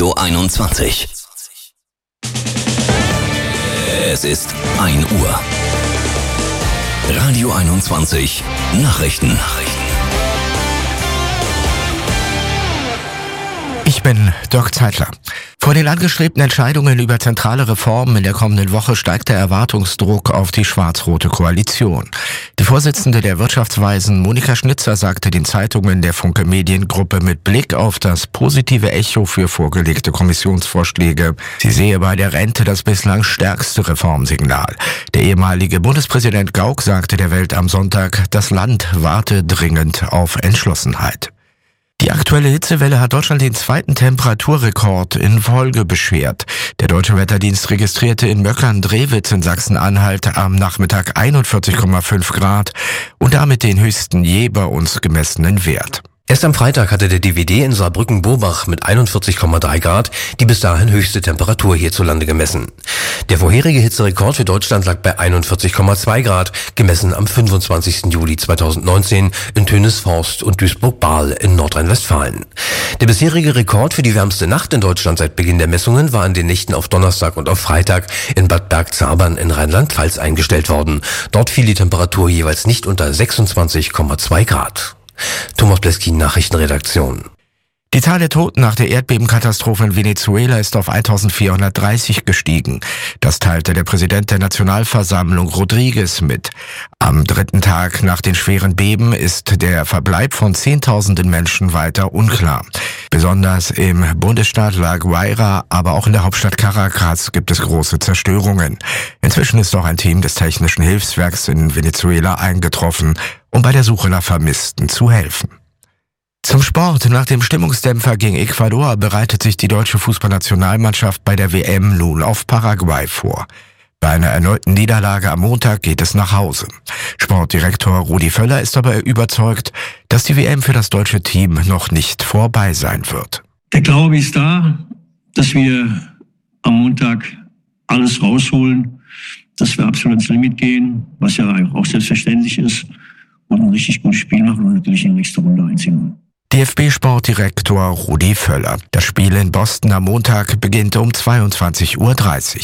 Radio 21. Es ist 1 Uhr. Radio 21 Nachrichten. Ich bin Dirk Zeitler. Vor den angestrebten Entscheidungen über zentrale Reformen in der kommenden Woche steigt der Erwartungsdruck auf die schwarz-rote Koalition. Die Vorsitzende der Wirtschaftsweisen Monika Schnitzer sagte den Zeitungen der Funke Mediengruppe mit Blick auf das positive Echo für vorgelegte Kommissionsvorschläge, sie sehe bei der Rente das bislang stärkste Reformsignal. Der ehemalige Bundespräsident Gauck sagte der Welt am Sonntag, das Land warte dringend auf Entschlossenheit. Die aktuelle Hitzewelle hat Deutschland den zweiten Temperaturrekord in Folge beschert. Der Deutsche Wetterdienst registrierte in Möckern-Drewitz in Sachsen-Anhalt am Nachmittag 41,5 Grad und damit den höchsten je bei uns gemessenen Wert. Erst am Freitag hatte der DWD in Saarbrücken-Bobach mit 41,3 Grad die bis dahin höchste Temperatur hierzulande gemessen. Der vorherige Hitzerekord für Deutschland lag bei 41,2 Grad, gemessen am 25. Juli 2019 in Tönisforst und Duisburg-Bahl in Nordrhein-Westfalen. Der bisherige Rekord für die wärmste Nacht in Deutschland seit Beginn der Messungen war in den Nächten auf Donnerstag und auf Freitag in Bad Bergzabern in Rheinland-Pfalz eingestellt worden. Dort fiel die Temperatur jeweils nicht unter 26,2 Grad. Thomas Bleskin, Nachrichtenredaktion. Die Zahl der Toten nach der Erdbebenkatastrophe in Venezuela ist auf 1430 gestiegen. Das teilte der Präsident der Nationalversammlung Rodriguez mit. Am dritten Tag nach den schweren Beben ist der Verbleib von Zehntausenden Menschen weiter unklar. Besonders im Bundesstaat La Guaira, aber auch in der Hauptstadt Caracas gibt es große Zerstörungen. Inzwischen ist auch ein Team des Technischen Hilfswerks in Venezuela eingetroffen, um bei der Suche nach Vermissten zu helfen. Zum Sport. Nach dem Stimmungsdämpfer gegen Ecuador bereitet sich die deutsche Fußballnationalmannschaft bei der WM nun auf Paraguay vor. Bei einer erneuten Niederlage am Montag geht es nach Hause. Sportdirektor Rudi Völler ist aber überzeugt, dass die WM für das deutsche Team noch nicht vorbei sein wird. Der Glaube ist da, dass wir am Montag alles rausholen, dass wir absolut ins Limit gehen, was ja auch selbstverständlich ist, und ein richtig gutes Spiel machen und natürlich in die nächste Runde einziehen. DFB-Sportdirektor Rudi Völler. Das Spiel in Boston am Montag beginnt um 22:30 Uhr.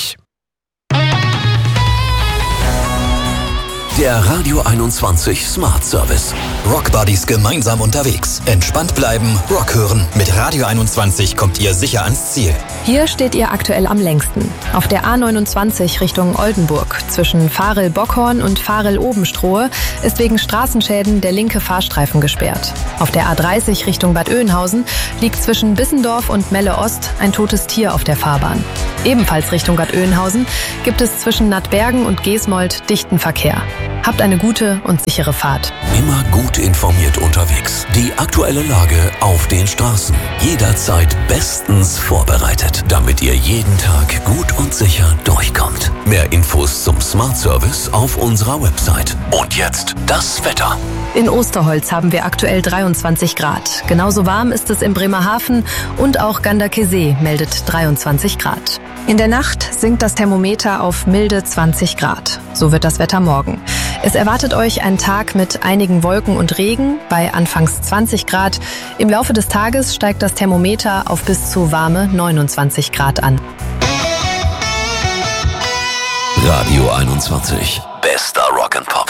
Der Radio 21 Smart Service. Rock Buddies gemeinsam unterwegs. Entspannt bleiben, Rock hören. Mit Radio 21 kommt ihr sicher ans Ziel. Hier steht ihr aktuell am längsten. Auf der A29 Richtung Oldenburg. Zwischen Varel-Bockhorn und Varel-Obenstrohe ist wegen Straßenschäden der linke Fahrstreifen gesperrt. Auf der A30 Richtung Bad Oeynhausen liegt zwischen Bissendorf und Melle-Ost ein totes Tier auf der Fahrbahn. Ebenfalls Richtung Bad Oeynhausen gibt es zwischen Nadbergen und Gesmold dichten Verkehr. Habt eine gute und sichere Fahrt. Immer gut informiert unterwegs. Die aktuelle Lage auf den Straßen. Jederzeit bestens vorbereitet, damit ihr jeden Tag gut und sicher durchkommt. Mehr Infos zum Smart Service auf unserer Website. Und jetzt das Wetter. In Osterholz haben wir aktuell 23 Grad. Genauso warm ist es in Bremerhaven und auch Ganderkesee meldet 23 Grad. In der Nacht sinkt das Thermometer auf milde 20 Grad. So wird das Wetter morgen. Es erwartet euch ein Tag mit einigen Wolken und Regen bei anfangs 20 Grad. Im Laufe des Tages steigt das Thermometer auf bis zu warme 29 Grad an. Radio 21. Bester Rock'n'Pop.